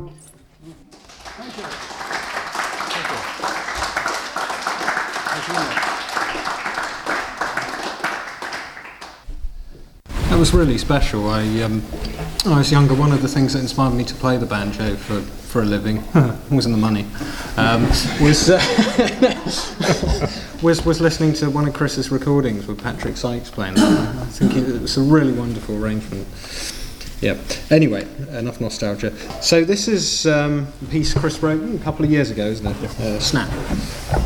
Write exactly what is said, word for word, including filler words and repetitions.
Thank you. Thank you. Thank you. That was really special. I, um, when I was younger, one of the things that inspired me to play the banjo for, for a living wasn't the money. Um, was, uh, was was listening to one of Chris's recordings with Patrick Sykes playing that. I think it was a really wonderful arrangement. Yeah. Anyway, enough nostalgia. So this is um, a piece Chris wrote a couple of years ago, isn't it? Uh, Snap.